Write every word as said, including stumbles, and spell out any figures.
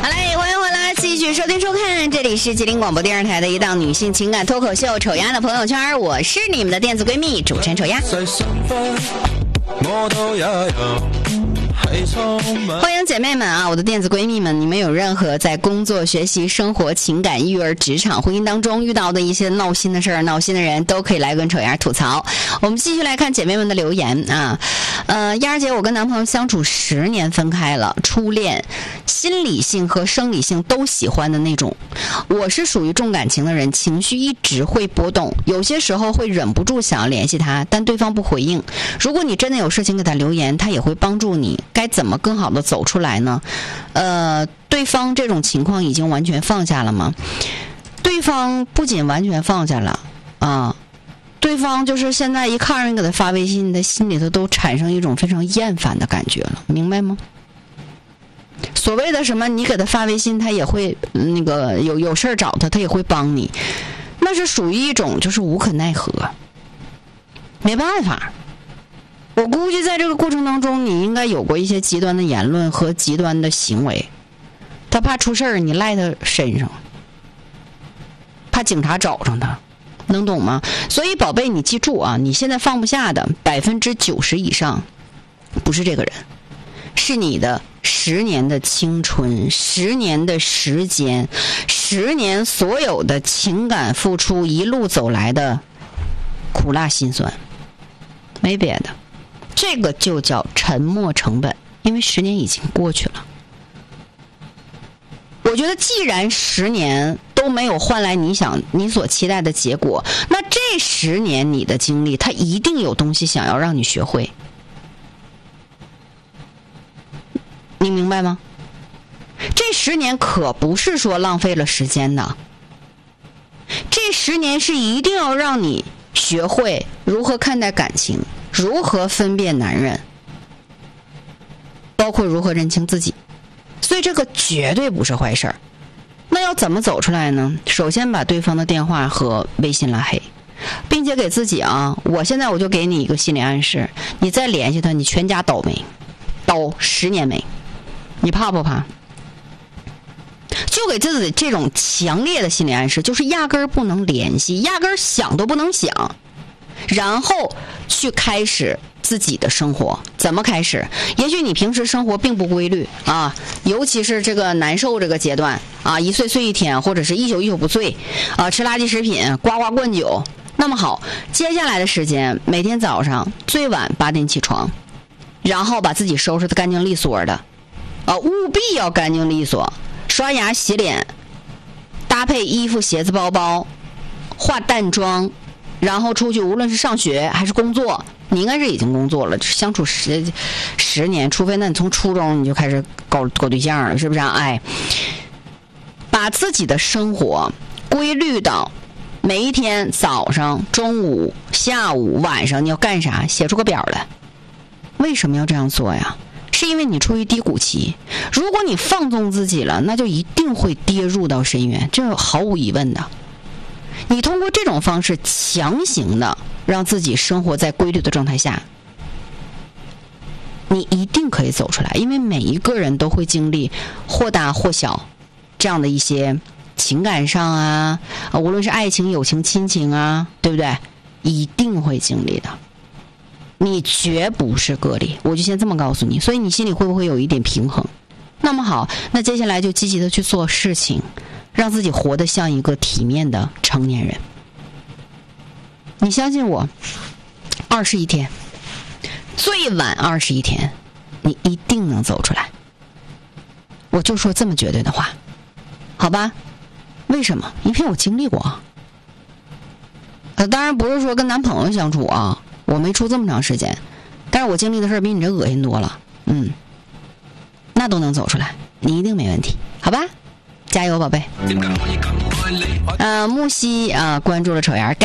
好嘞，欢迎回来，继续收听收看，这里是吉林广播电视台的一档女性情感脱口秀《丑丫的朋友圈》，我是你们的电子闺蜜主持人丑丫。欢迎姐妹们啊，我的电子闺蜜们，你们有任何在工作、学习、生活、情感、育儿、职场、婚姻当中遇到的一些闹心的事儿、闹心的人，都可以来跟丑丫吐槽。我们继续来看姐妹们的留言啊。呃，丫儿姐，我跟男朋友相处十年分开了，初恋，心理性和生理性都喜欢的那种。我是属于重感情的人，情绪一直会波动，有些时候会忍不住想要联系他，但对方不回应。如果你真的有事情给他留言，他也会帮助你。该怎么更好的走出来呢？呃，对方这种情况已经完全放下了吗？对方不仅完全放下了啊，对方就是现在一看人给他发微信，他心里头都产生一种非常厌烦的感觉了，明白吗？所谓的什么你给他发微信，他也会那个有有事找他，他也会帮你，那是属于一种就是无可奈何，没办法。我估计在这个过程当中，你应该有过一些极端的言论和极端的行为，他怕出事儿，你赖他身上，怕警察找上他，能懂吗？所以宝贝，你记住啊，你现在放不下的百分之九十以上，不是这个人，是你的十年的青春，十年的时间，十年所有的情感付出，一路走来的苦辣辛酸，没别的。这个就叫沉没成本，因为十年已经过去了。我觉得既然十年都没有换来你想你所期待的结果，那这十年你的经历，它一定有东西想要让你学会。你明白吗？这十年可不是说浪费了时间的，这十年是一定要让你学会如何看待感情，如何分辨男人，包括如何认清自己，所以这个绝对不是坏事儿。那要怎么走出来呢？首先把对方的电话和微信拉黑，并且给自己啊，我现在我就给你一个心理暗示，你再联系他，你全家倒霉，倒十年霉，你怕不怕？就给自己这种强烈的心理暗示，就是压根儿不能联系，压根儿想都不能想，然后去开始自己的生活。怎么开始？也许你平时生活并不规律啊，尤其是这个难受这个阶段啊，一睡睡一天，或者是一宿一宿不睡啊，吃垃圾食品，呱呱灌酒。那么好，接下来的时间，每天早上最晚八点起床，然后把自己收拾得干净利索的啊，务必要干净利索，刷牙洗脸，搭配衣服鞋子包包，化淡妆，然后出去，无论是上学还是工作，你应该是已经工作了，相处十十年，除非那你从初中你就开始搞搞对象了，是不是啊？哎，把自己的生活规律到每一天早上、中午、下午、晚上你要干啥，写出个表来。为什么要这样做呀？是因为你处于低谷期，如果你放纵自己了，那就一定会跌入到深渊，这毫无疑问的。你通过这种方式强行的让自己生活在规律的状态下，你一定可以走出来，因为每一个人都会经历或大或小这样的一些情感上啊，无论是爱情、友情、亲情啊，对不对？一定会经历的，你绝不是个例，我就先这么告诉你。所以你心里会不会有一点平衡？那么好，那接下来就积极的去做事情，让自己活得像一个体面的成年人。你相信我，二十一天，最晚二十一天，你一定能走出来。我就说这么绝对的话，好吧？为什么？因为我经历过。呃，当然不是说跟男朋友相处啊，我没处这么长时间，但是我经历的事儿比你这恶心多了。嗯，那都能走出来，你一定没问题，好吧？加油，宝贝。呃，木西啊、呃，关注了丑丫。